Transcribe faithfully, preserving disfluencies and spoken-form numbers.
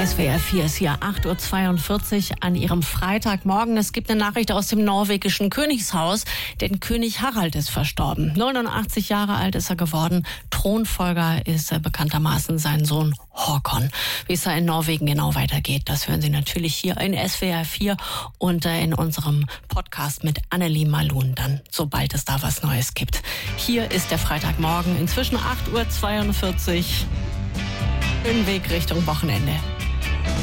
S W R vier ist hier, acht Uhr zweiundvierzig an Ihrem Freitagmorgen. Es gibt eine Nachricht aus dem norwegischen Königshaus, denn König Harald ist verstorben. neunundachtzig Jahre alt ist er geworden. Thronfolger ist äh, bekanntermaßen sein Sohn Håkon. Wie es da in Norwegen genau weitergeht, das hören Sie natürlich hier in S W R vier und äh, in unserem Podcast mit Annelie Malun dann, sobald es da was Neues gibt. Hier ist der Freitagmorgen, inzwischen acht Uhr zweiundvierzig. Im Weg Richtung Wochenende.